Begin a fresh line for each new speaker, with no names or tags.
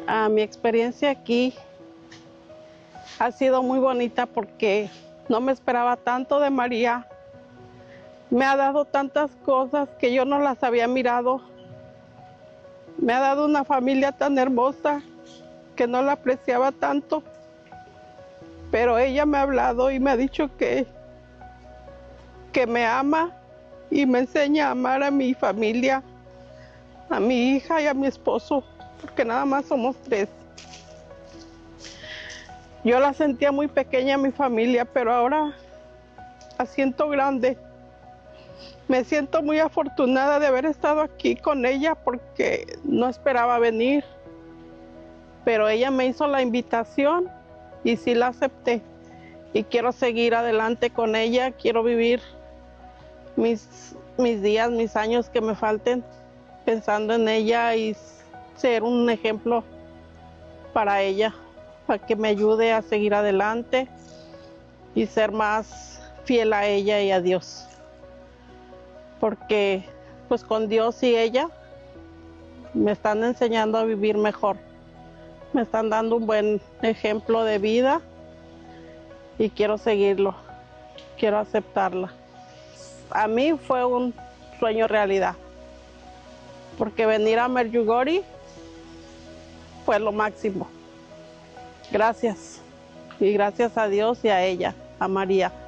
Mi experiencia aquí ha sido muy bonita porque no me esperaba tanto de María. Me ha dado tantas cosas que yo no las había mirado. Me ha dado una familia tan hermosa que no la apreciaba tanto. Pero ella me ha hablado y me ha dicho que me ama y me enseña a amar a mi familia, a mi hija y a mi esposo, porque nada más somos 3. Yo la sentía muy pequeña, mi familia, pero ahora la siento grande. Me siento muy afortunada de haber estado aquí con ella porque no esperaba venir, pero ella me hizo la invitación y sí la acepté. Y quiero seguir adelante con ella, quiero vivir mis días, mis años que me falten pensando en ella y ser un ejemplo para ella, para que me ayude a seguir adelante y ser más fiel a ella y a Dios. Porque pues con Dios y ella me están enseñando a vivir mejor. Me están dando un buen ejemplo de vida y quiero seguirlo, quiero aceptarla. A mí fue un sueño realidad, porque venir a Medjugorje fue lo máximo. Gracias, y gracias a Dios y a ella, a María.